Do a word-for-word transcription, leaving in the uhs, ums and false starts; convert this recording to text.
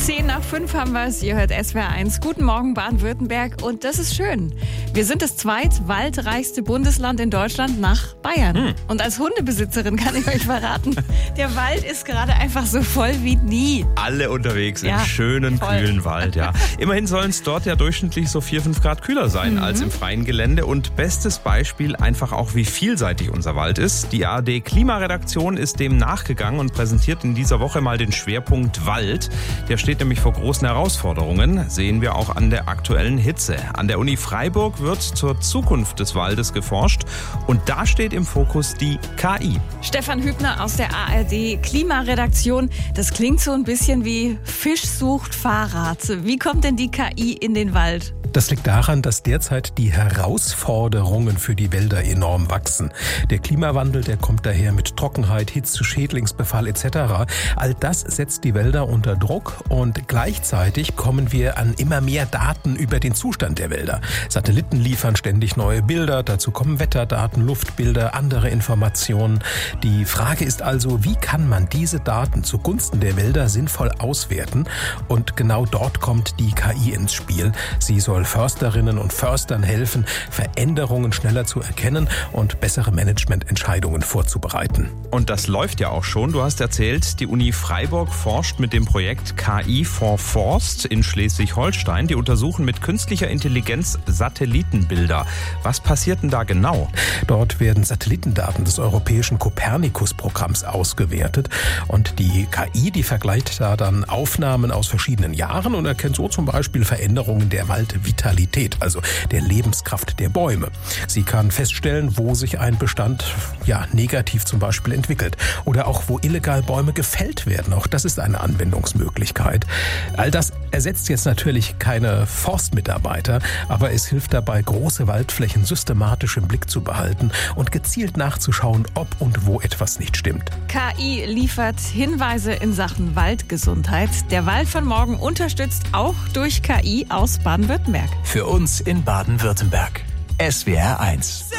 Zehn nach fünf haben wir es. Ihr hört S W R eins. Guten Morgen, Baden-Württemberg. Und das ist schön. Wir sind das zweitwaldreichste Bundesland in Deutschland nach Bayern. Hm. Und als Hundebesitzerin kann ich euch verraten, der Wald ist gerade einfach so voll wie nie. Alle unterwegs Ja, im schönen, voll. kühlen Wald. Ja. Immerhin sollen es dort ja durchschnittlich so vier, fünf Grad kühler sein Mhm. als im freien Gelände. Und bestes Beispiel einfach auch, wie vielseitig unser Wald ist. Die A R D Klimaredaktion ist dem nachgegangen und präsentiert in dieser Woche mal den Schwerpunkt Wald. Der steht nämlich vor großen Herausforderungen, sehen wir auch an der aktuellen Hitze. An der Uni Freiburg wird zur Zukunft des Waldes geforscht und da steht im Fokus die K I. Stefan Hübner aus der A R D Klimaredaktion. Das klingt so ein bisschen wie Fisch sucht Fahrrad. Wie kommt denn die K I in den Wald? Das liegt daran, dass derzeit die Herausforderungen für die Wälder enorm wachsen. Der Klimawandel, der kommt daher mit Trockenheit, Hitze, Schädlingsbefall et cetera. All das setzt die Wälder unter Druck und gleichzeitig kommen wir an immer mehr Daten über den Zustand der Wälder. Satelliten liefern ständig neue Bilder, dazu kommen Wetterdaten, Luftbilder, andere Informationen. Die Frage ist also, wie kann man diese Daten zugunsten der Wälder sinnvoll auswerten? Und genau dort kommt die K I ins Spiel. Sie soll Försterinnen und Förstern helfen, Veränderungen schneller zu erkennen und bessere Managemententscheidungen vorzubereiten. Und das läuft ja auch schon. Du hast erzählt, die Uni Freiburg forscht mit dem Projekt K I for Forst in Schleswig-Holstein. Die untersuchen mit künstlicher Intelligenz Satellitenbilder. Was passiert denn da genau? Dort werden Satellitendaten des europäischen Copernicus-Programms ausgewertet und die K I, die vergleicht da dann Aufnahmen aus verschiedenen Jahren und erkennt so zum Beispiel Veränderungen der Waldvitalität, also der Lebenskraft der Bäume. Sie kann feststellen, wo sich ein Bestand ja negativ zum Beispiel entwickelt oder auch wo illegal Bäume gefällt werden. Auch das ist eine Anwendungsmöglichkeit. All das ersetzt jetzt natürlich keine Forstmitarbeiter, aber es hilft dabei, große Waldflächen systematisch im Blick zu behalten und gezielt nachzuschauen, ob und wo etwas nicht stimmt. K I liefert Hinweise in Sachen Waldgesundheit. Der Wald von morgen unterstützt auch durch K I aus Baden-Württemberg. Für uns in Baden-Württemberg. S W R eins.